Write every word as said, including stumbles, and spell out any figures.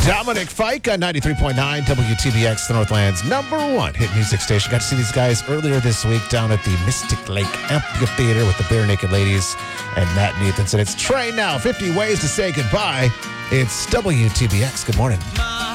Dominic Fike on ninety-three point nine W T B X, the Northland's number one hit music station. Got to see these guys earlier this week down at the Mystic Lake Amphitheater with the Bare Naked Ladies and Matt Nathanson. It's Train Now, fifty ways to say goodbye. It's W T B X. Good morning.